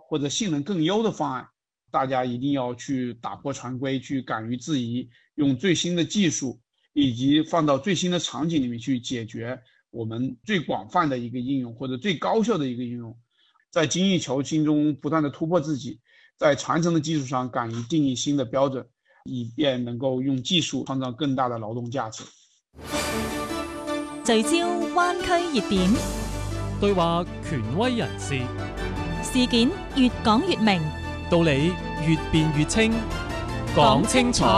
或者性能更优的方案，大家一定要去打破常规，去敢于质疑，用最新的技术以及放到最新的场景里面去解决我们最广泛的一个应用或者最高效的一个应用，在精益求精中不断的突破自己，在传承的基础上敢于定义新的标准，以便能夠用技術創造更大的勞動價值。 聚焦灣區熱點， 對話權威人士， 事件越講越明， 道理越辯越清，講清楚。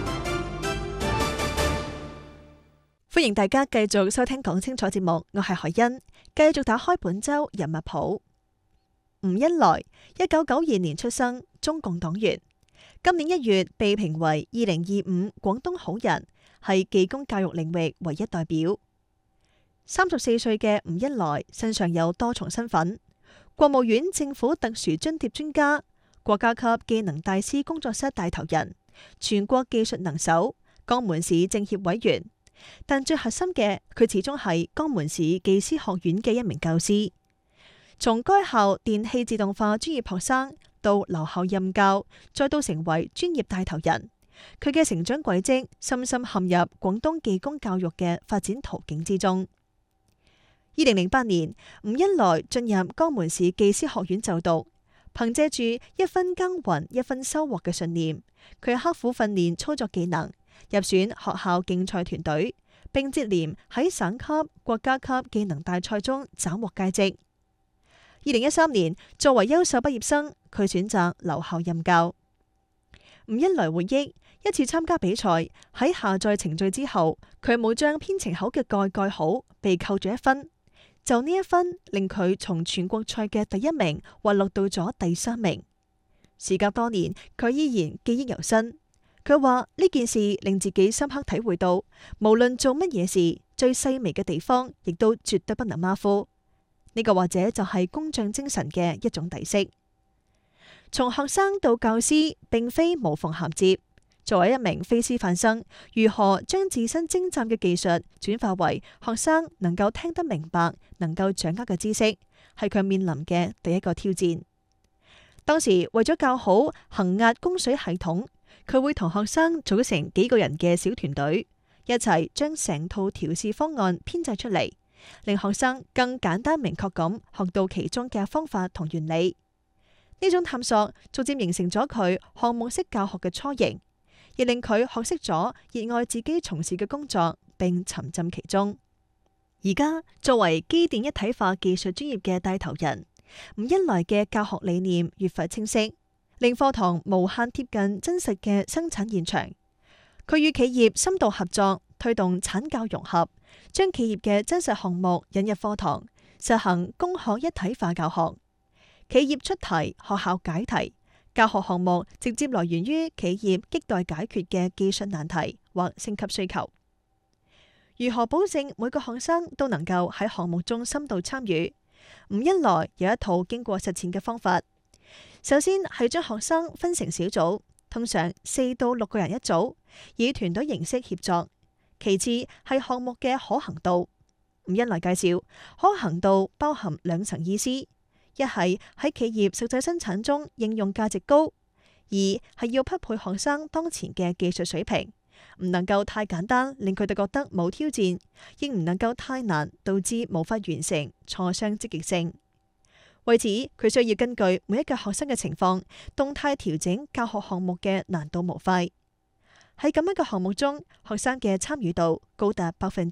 歡迎大家繼續收聽講清楚節目，我係海欣，繼續打開本周人物譜。吳恩來1992年出生，中共黨員。今年1月被評為2025廣東好人，係技工教育領域唯一代表。34歲嘅吳恩來身上有多重身份：國務院政府特殊津貼專家、國家級技能大師工作室帶頭人、全國技術能手、江門市政協委員。但最核心嘅，佢始終係江門市技師學院嘅一名教師。從該校電氣自動化專業學生到留校任教，再到成為專業帶頭人，佢嘅成長軌跡深深陷入廣東技工教育嘅發展途徑之中。2008年，吳恩來進入江門市技師學院就讀，憑借住一分耕耘一分收穫嘅信念，佢刻苦訓練操作技能，入選學校競賽團隊，並接連喺省級、國家級技能大賽中斬獲佳績。2013年，作為優秀畢業生，佢選擇留校任教。吳恩來回憶，一次參加比賽，喺下載程序之後，佢冇將編程口嘅蓋好，被扣咗1分。就呢1分，令佢從全國賽嘅第1名滑落到咗第3名。時隔多年，佢依然記憶猶新。佢話呢件事令自己深刻體會到，無論做乜嘢事，最細微嘅地方亦都絕對不能馬虎。呢個或者就係工匠精神嘅一種底色。從學生到教師，並非無縫銜接。作為一名非師範生，如何將自身精湛嘅技術轉化為學生能夠聽得明白、能夠掌握嘅知識，係佢面臨嘅第一個挑戰。當時為咗教好衡壓供水系統，佢會同學生組成幾個人嘅小團隊，一齊將成套調試方案編製出嚟，令學生更簡單明確咁學到其中嘅方法同原理。呢種探索逐漸形成咗佢項目式教學嘅雛形，亦令佢學識咗熱愛自己從事嘅工作，並沉浸其中。而家作為機電一體化技術專業嘅帶頭人，吳恩來嘅教學理念越發清晰，令課堂無限貼近真實嘅生產現場。佢與企業深度合作，推動產教融合，將企業嘅真實項目引入課堂，實行工學一體化教學。企業出題，學校解題。教學項目直接來源於企業亟待解決嘅技術難題或升級需求。如何保證每個學生都能夠喺項目中深度參與？吳恩來有一套經過實踐嘅方法。首先係將學生分成小組，通常4到6個人一組，以團隊形式協作。其次係項目嘅可行度。吳恩來介紹，可行度包含2層意思。一係喺企業實際生產中應用價值高，二係要匹配學生當前嘅技術水平，唔能夠太簡單令佢哋覺得冇挑戰，亦唔能夠太難導致無法完成，挫傷積極性。為此，佢需要根據每一個學生嘅情況，動態調整教學項目嘅難度模塊。喺咁樣嘅項目中，學生嘅參與度高達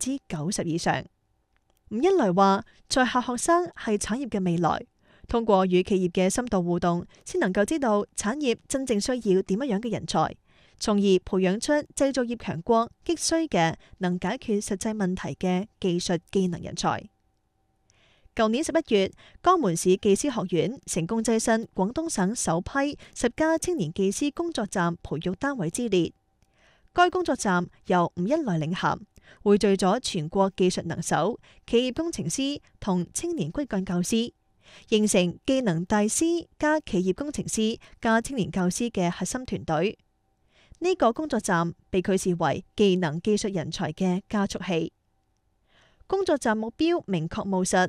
90%以上。吳恩來話，在校學生係產業嘅未來。通過與企業嘅深度互動，先能夠知道產業真正需要點樣嘅人才，從而培養出製造業強國急需嘅能解決實際問題嘅技術技能人才。舊年11月，江門市技師學院成功躋身廣東省首批10家青年技師工作站培育單位之列。該工作站由吳恩來領銜，匯聚咗全國技術能手、企業工程師同青年骨幹教師，形成技能大師加企業工程師加青年教師嘅核心團隊。呢個工作站被佢視為技能技術人才嘅加速器。工作站目標明確務實，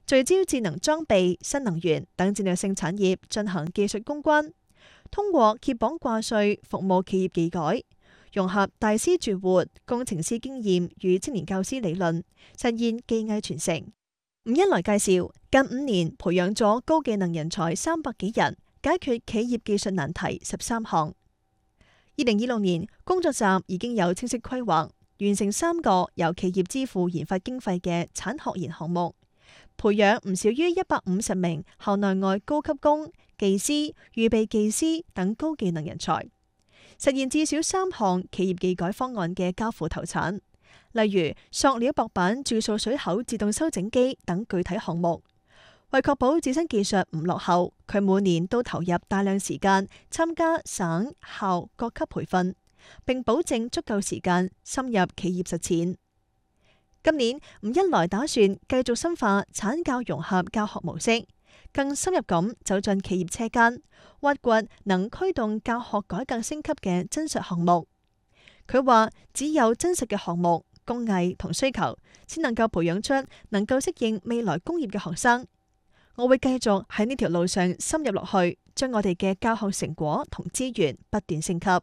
聚焦智能裝備、新能源等戰略性產業進行技術攻關，通過揭綁掛帥服務企業技改，融合大師駐活、工程師經驗與青年教師理論，實現技藝傳承。吳恩來介紹，近5年培養咗高技能人才300幾人，解決企業技術難題13項。2026年工作站已經有清晰規劃，完成3個由企業支付研發經費嘅產學研項目，培養唔少於150名校內外高級工、技師、預備技師等高技能人才，實現至少3項企業技改方案嘅交付投產，例如塑料薄板注塑水口自動修整機等具體項目。為確保自身技術唔落後，佢每年都投入大量時間參加省校各級培訓，並保證足夠時間深入企業實踐。今年吳恩來打算繼續深化產教融合教學模式，更深入咁走進企業車間，挖掘能驅動教學改革升級嘅真實項目。佢話：只有真實嘅項目、工藝同需求，先能夠培養出能夠適應未來工業嘅學生。我會繼續喺呢條路上深入落去，將我哋嘅教學成果同資源不斷升級。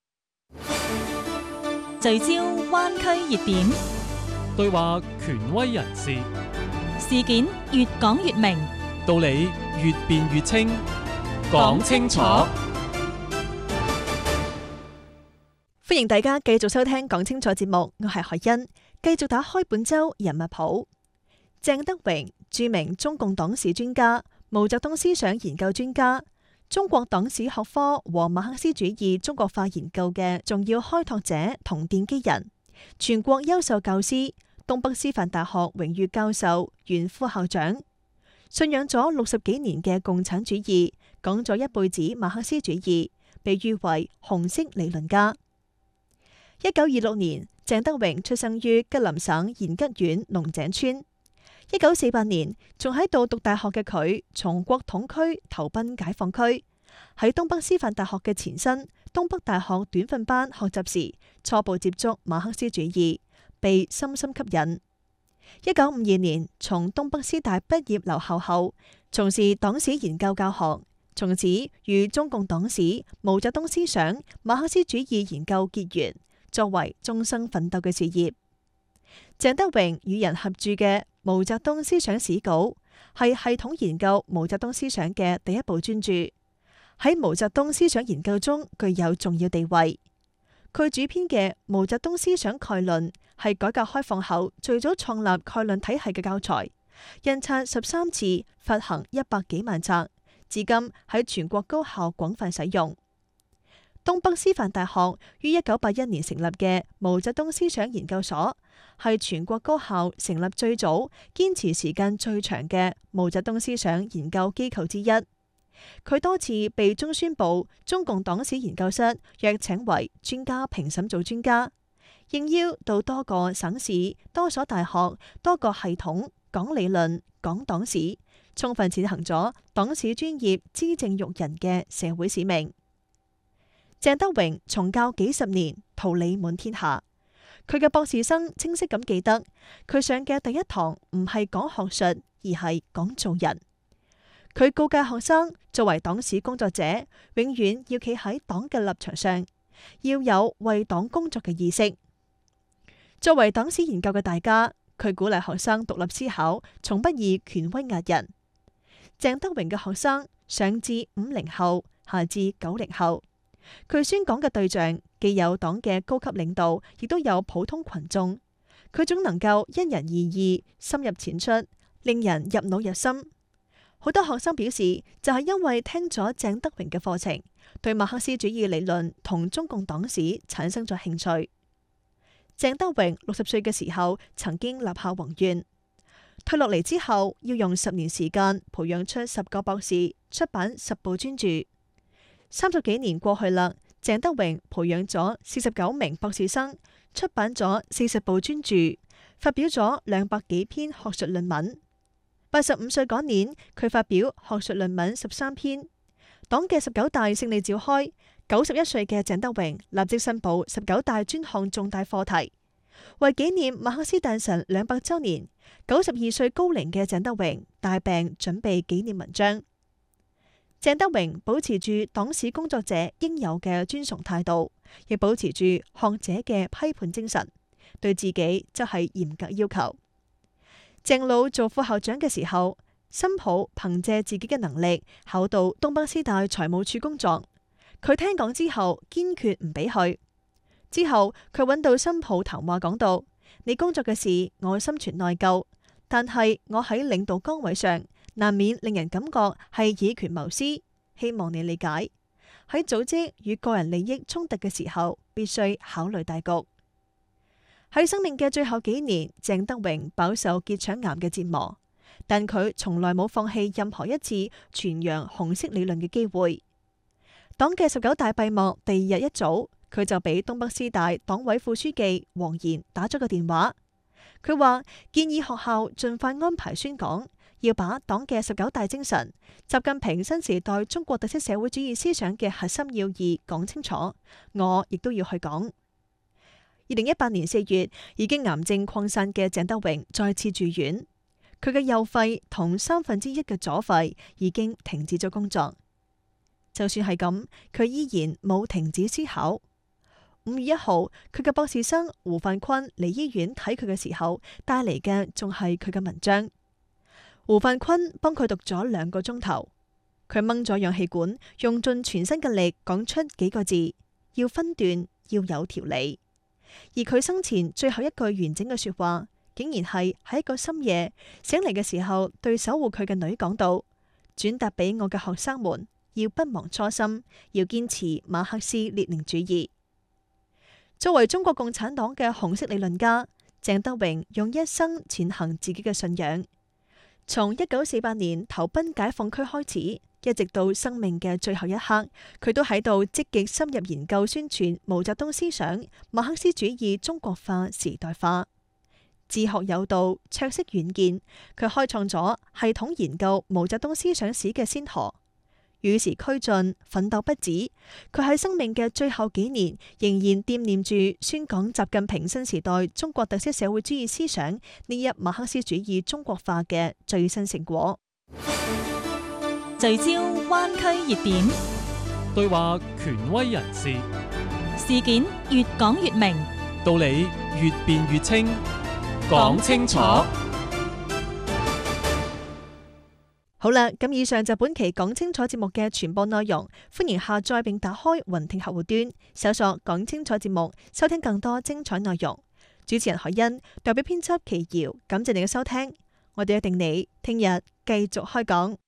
聚焦灣區熱點， 對話權威人士， 事件越講越明， 道理越辯越清，講清楚。 歡迎大家繼續收聽講清楚節目，我係海欣，繼續打開本周人物譜。鄭德榮，著名中共黨史專家、毛澤東思想研究專家，中國黨史學科和馬克思主義中國化研究嘅重要開拓者同奠基人，全國優秀教師，東北師範大學榮譽教授、原副校長，信仰咗60幾年嘅共產主義，講咗一輩子馬克思主義，被譽為紅色理論家。1926年，鄭德榮出生於吉林省延吉縣龍井村。1948年，仲喺度讀大學嘅佢，從國統區投奔解放區，喺東北師範大學嘅前身東北大學短訓班學習時，初步接觸馬克思主義，被深深吸引。1952年，從東北師大畢業留校後，從事黨史研究教學，從此與中共黨史、毛澤東思想、馬克思主義研究結緣，作為終生奮鬥嘅事業。鄭德榮與人合著嘅《毛澤東思想史稿》係系統研究毛澤東思想嘅第一部專著，喺毛澤東思想研究中具有重要地位。佢主編嘅《毛澤東思想概論》係改革開放後最早創立概論體系嘅教材，印刷13次，發行100幾萬冊，至今喺全國高校廣泛使用。東北師範大學於1981年成立嘅毛澤東思想研究所，係全國高校成立最早、堅持時間最長嘅毛澤東思想研究機構之一。佢多次被中宣部中共黨史研究室約請為專家評審組專家，應邀到多個省市、多所大學、多個系統講理論、講黨史，充分踐行咗黨史專業資正育人嘅社會使命。鄭德榮從教幾十年，桃李滿天下。佢嘅博士生清晰咁記得，佢上嘅第一堂唔係講學術，而係講做人。佢告誡學生，作為黨史工作者，永遠要企喺黨嘅立場上，要有為黨工作嘅意識。作為黨史研究嘅大家，佢鼓勵學生獨立思考，從不以權威壓人。鄭德榮嘅學生上至50後，下至90後。佢宣講嘅對象既有黨嘅高級領導，亦都有普通群眾。佢總能夠因人而異，深入淺出，令人入腦入心。好多學生表示，就係因為聽咗鄭德榮嘅課程，對馬克思主義理論同中共黨史產生咗興趣。鄭德榮60歲嘅時候，曾經立下宏願，退落嚟之後要用10年時間培養出10個博士，出版10部專著。30幾年過去啦，鄭德榮培養咗49名博士生，出版咗40部專著，發表咗200幾篇學術論文。85歲嗰年，佢發表學術論文13篇。黨嘅19大勝利召開，91歲嘅鄭德榮立即申報19大專項重大課題。 為紀念馬克思誕辰200週年，92歲高齡嘅鄭德榮大病準備紀念文章。鄭德榮保持住黨史工作者應有嘅尊崇態度，亦保持住學者嘅批判精神，對自己則係嚴格要求。鄭老做副校長嘅時候，新抱憑借自己嘅能力考到東北師大財務處工作，佢聽講之後堅決唔俾去。之後佢揾到新抱談話，講到：你工作嘅事我心存內疚，但係我喺領導崗位上難免令人感覺係以權謀私，希望你理解。喺組織與個人利益衝突嘅時候，必須考慮大局。喺生命嘅最後幾年，鄭德榮飽受結腸癌嘅折磨，但佢從來冇放棄任何一次傳揚紅色理論嘅機會。黨嘅19大閉幕第2日一早，佢就俾東北師大黨委副書記黃賢打咗個電話。佢話建議學校盡快安排宣講，要把黨嘅19大精神、習近平新時代中國特色社會主義思想嘅核心要義講清楚。我亦都要去講。2018年4月，已經癌症擴散嘅鄭德榮再次住院，佢嘅右肺同1/3嘅左肺已經停止咗工作。就算係咁，佢依然冇停止思考。5月1號，佢嘅博士生胡范坤嚟醫院睇佢嘅時候，帶嚟嘅仲係佢嘅文章。胡范坤幫佢讀咗2個鐘頭，佢掹咗氧氣管，用盡全身嘅力講出幾個字：要分段，要有條理。而佢生前最後一句完整嘅說話，竟然係喺一個深夜醒嚟嘅時候，對守護佢嘅女講到：轉達俾我嘅學生們，要不忘初心，要堅持馬克思列寧主義。作為中國共產黨嘅紅色理論家，鄭德榮用一生踐行自己嘅信仰。從1948年投奔解放區開始，一直到生命嘅最後一刻，佢都喺度積極深入研究宣傳毛澤東思想、馬克思主義中國化、時代化。自學有道，卓識遠見，佢開創咗系統研究毛澤東思想史嘅先河。與時俱進，奮鬥不止。佢喺生命嘅最後幾年，仍然惦念住宣講習近平新時代中國特色社會主義思想呢一馬克思主義中國化嘅最新成果。 聚焦灣區熱點， 對話權威人士， 事件越講越明， 道理越辯越清，講清楚。 好啦，咁以上就本期講清楚節目嘅全部內容，歡迎下載並打開雲聽客戶端，搜索講清楚節目，收聽更多精彩內容。主持人海欣，代表編輯祁瑤，感謝你嘅收聽，我哋約定你聽日繼續開講。